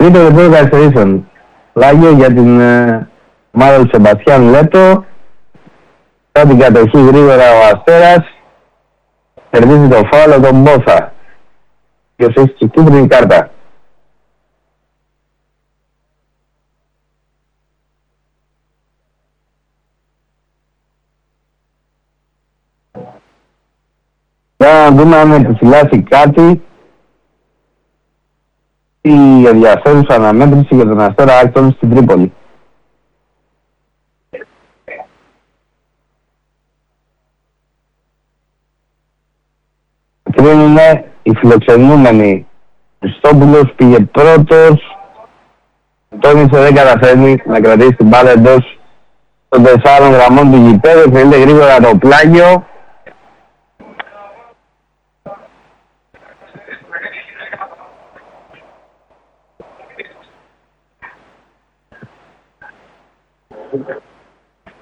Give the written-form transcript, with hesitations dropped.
Τρίτο λεπτό καθυστερήσεων. Πλάγιο για την ομάδα του Σεμπαστιάν Λέτο. Θα την κατοχή γρήγορα ο Αστέρας. Κερδίζει το φάουλο τον Μπόθα. Ποιος έχει και κίτρινη κάρτα. Για να δούμε αν επιφυλάσσει κάτι η ενδιαφέρουσα αναμέτρηση για τον Αστέρα Άκτον στην Τρίπολη. Κρίνουμε οι φιλοξενούμενοι. Χριστόπουλος πήγε πρώτος. Τόνισε δεν καταφέρνει να κρατήσει την μπάλα εντός των 4 γραμμών του γηπέδου. Θέλει γρήγορα το πλάγιο.